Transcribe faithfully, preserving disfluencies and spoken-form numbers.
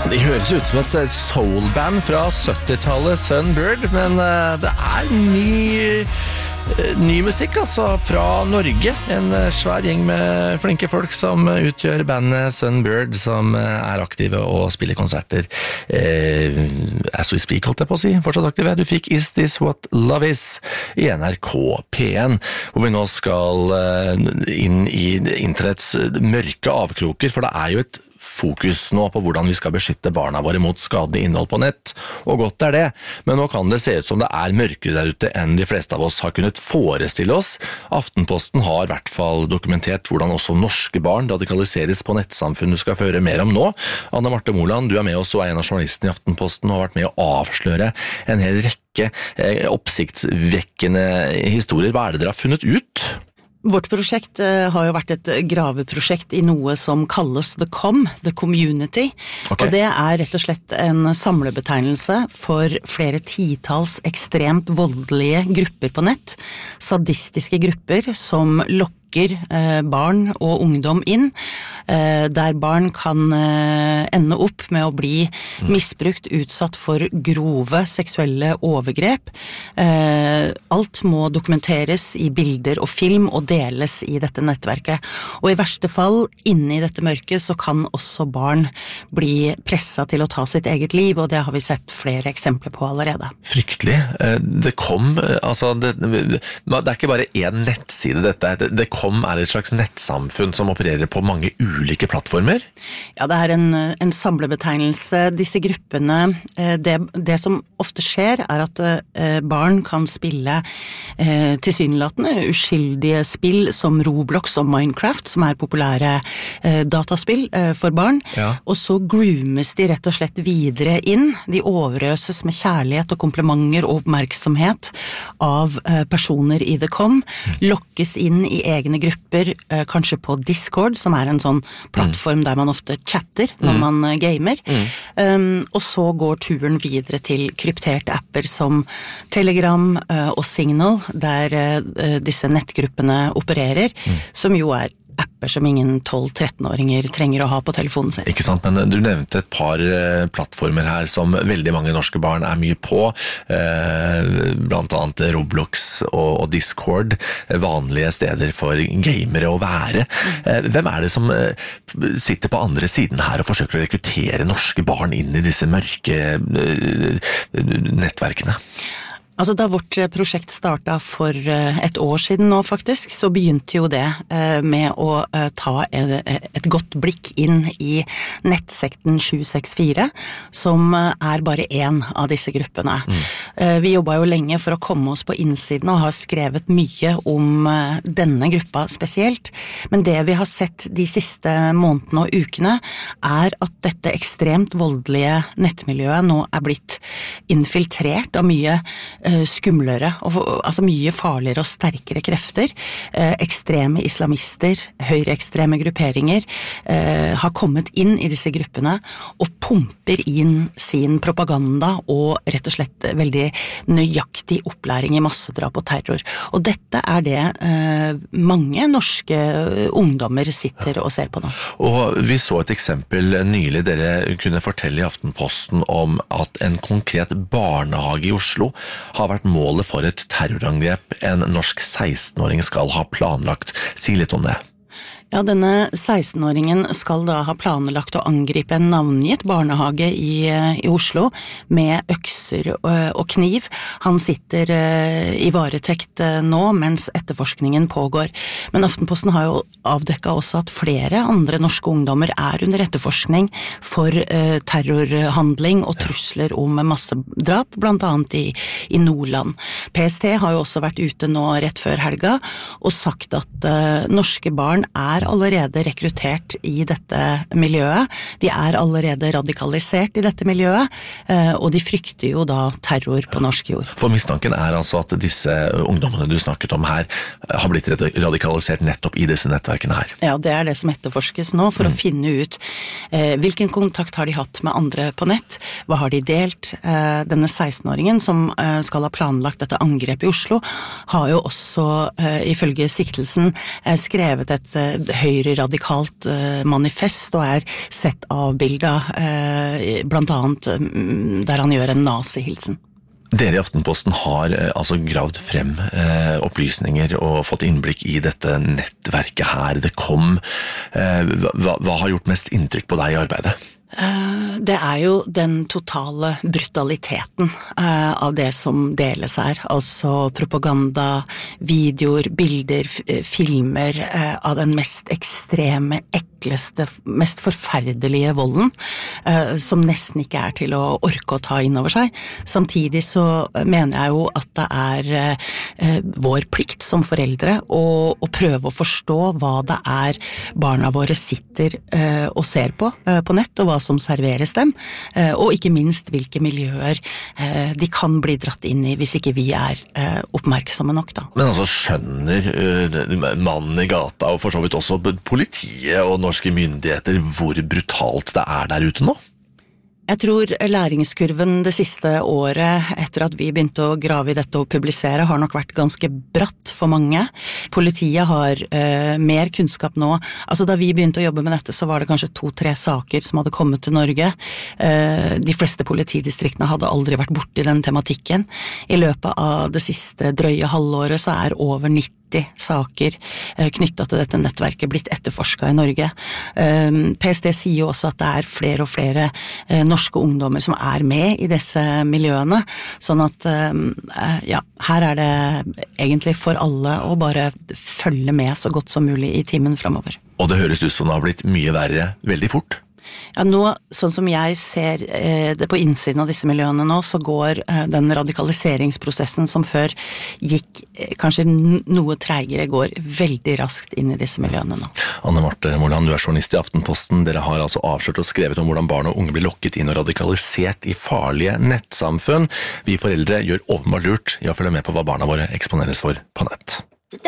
De høres ut som et soulband fra syttitallet, Sunbird, men det er ny, ny musikk altså, fra Norge. En svær gjeng med flinke folk som utgjør bandet Sunbird, som er aktive og spiller konserter. Eh, as we speak, holdt jeg på å si, fortsatt aktive. Du fikk Is This What Love Is i N R K P en, hvor vi nå skal inn i internetts mørke avkroker, for det er jo et fokus nå på hvordan vi skal beskytte barna våre mot skadelig innhold på nett, og godt er det, men nå kan det se ut som det er mørkere der ute enn de fleste av oss har kunnet forestille oss. Aftenposten har i hvert fall dokumentert hvordan også norske barn radikaliseres på nettsamfunn. Du skal føre mer om nå. Anne Marte Moland, du er med oss og er en av journalistene i Aftenposten og har vært med å avsløre en hel rekke eh, oppsiktsvekkende historier. Hva er det dere har funnet ut? Vårt prosjekt uh, har jo vært et graveprosjekt i noe som kalles The Com, The Community. Okay. Og det er rett og slett en samlebetegnelse for flere titals ekstremt voldelige grupper på nett. Sadistiske grupper som lokker barn og ungdom inn, der barn kan ende opp med å bli misbrukt, utsatt for grove seksuelle overgrep. Alt må dokumenteres i bilder og film og deles i dette nettverket. Og i verste fall, inne i dette mørket, så kan også barn bli presset til å ta sitt eget liv, og det har vi sett flere eksempler på allerede. Fryktelig. Det kom, altså, det, det er ikke bare en nettside dette, det kom er et slags nettsamfunn som opererer på mange ulike plattformer? Ja, det er en, en samlebetegnelse. Disse gruppene, det, det som ofte skjer er at barn kan spille eh, tilsynelatende uskyldige spill som Roblox og Minecraft, som er populære eh, dataspill eh, for barn, ja. Og så groomes de rett og slett videre inn. De overøses med kjærlighet og komplimenter og oppmerksomhet av eh, personer i The Com, lokkes inn i egne grupper, kanskje på Discord, som er en sånn plattform mm. der man ofte chatter når mm. man gamer, mm. um, og så går turen videre til krypterte apper som Telegram uh, og Signal, der uh, disse nettgruppene opererer, mm. som jo er apper som ingen tolv-trettenåringer trenger å ha på telefonen sin. Ikke sant, men du nevnte et par plattformer her som veldig mange norske barn er mye på, blant annet Roblox og Discord, vanlige steder for gamere å være. Hvem er det som sitter på andre siden her og forsøker å rekruttere norske barn inn i disse mørke nettverkene? Altså da vårt prosjekt startet for et år siden nå faktisk, så begynte jo det med å ta et godt blikk inn i nettsekten sju seks fire, som er bare en av disse gruppene. Mm. Vi jobbet jo lenge for å komme oss på innsiden og har skrevet mye om denne gruppa spesielt, men det vi har sett de siste månedene og ukene er at dette ekstremt voldelige nettmiljøet nå er blitt infiltrert av mye skumlere, og, altså mye farligere og sterkere krefter. Eh, ekstreme islamister, høyreekstreme grupperinger eh, har kommet inn i disse gruppene og pumper inn sin propaganda og rett og slett veldig nøyaktig opplæring i massedrap og terror. Og dette er det eh, mange norske ungdommer sitter og ser på nå. Og vi så et eksempel nylig, dere kunne fortelle i Aftenposten om at en konkret barnehage i Oslo har vært målet for et terrorangrep en norsk sekstenåring skal ha planlagt. Si litt om det. Ja, denne sekstenåringen skal da ha planlagt å angripe en navngitt barnehage i, i Oslo med økser og, og kniv. Han sitter uh, i varetekt uh, nå mens etterforskningen pågår. Men Aftenposten har jo avdekket også at flere andre norske ungdommer er under etterforskning for uh, terrorhandling og trusler om massedrap, blant annet i, i Nordland. P S T har jo også vært ute nå rett før helga og sagt at uh, norske barn er allerede rekruttert i dette miljøet. De er allerede radikalisert i dette miljøet, og de frykter jo da terror på norsk jord. For mistanken er altså at disse ungdommene du snakket om her har blitt radikalisert nettopp i disse nettverkene her. Ja, det er det som etterforskes nå for mm. å finne ut eh, hvilken kontakt har de hatt med andre på nett, hva har de delt. Eh, denne sekstenåringen som eh, skal ha planlagt dette angrepet i Oslo, har jo også eh, ifølge siktelsen eh, skrevet et høyreradikalt uh, manifest, og er sett avbildet uh, blant annet um, der han gjør en nazihilsen. Dere i Aftenposten har eh, altså gravd frem eh, opplysninger og fått innblikk i dette nettverket her. Det kom. Eh, hva, hva har gjort mest inntrykk på deg i arbeidet? Det er jo den totale brutaliteten av det som deles her, altså propaganda, videoer, bilder, filmer av den mest ekstreme, ekleste, mest forferdelige volden, som nesten ikke er til å orke å ta inn over seg. Samtidig så mener jeg jo at det er vår plikt som foreldre å, å prøve å forstå hva det er barna våre sitter og ser på på nett, og hva som serveres dem, og ikke minst hvilke miljøer de kan bli dratt inn i hvis ikke vi er oppmerksomme nok da. Men altså skjønner mannen i gata, og for så vidt også politiet og norske myndigheter, hvor brutalt det er der ute nå? Jeg tror læringskurven det siste året, etter at vi begynte å grave i dette og publisere, har nok vært ganske bratt for mange. Politiet har eh, mer kunnskap nå. Altså da vi begynte å jobbe med dette, så var det kanskje to-tre saker som hadde kommet til Norge. Eh, de fleste politidistriktene hadde aldri vært borte i den tematikken. I løpet av det siste drøye halvåret så er over nitti saker knyttet til dette nettverket blitt etterforsket i Norge. P S D sier jo også at det er flere og flere norske ungdommer som er med i disse miljøene, sånn at ja, her er det egentlig for alle å bare følge med så godt som mulig i timen fremover. Og det høres ut som det har blitt mye verre veldig fort. Ja, nå, sånn som jeg ser eh, det på innsiden av disse miljøene nå, så går eh, den radikaliseringsprosessen som før gikk eh, kanskje noe treigere, går veldig raskt inn i disse miljøene nå. Anne Marte Moland, du er journalist i Aftenposten. Dere har altså avslørt og skrevet om hvordan barn og unge blir lokket inn og radikalisert i farlige nettsamfunn. Vi foreldre gjør åpenbart lurt i å følge med på hva barna våre eksponeres for på nett.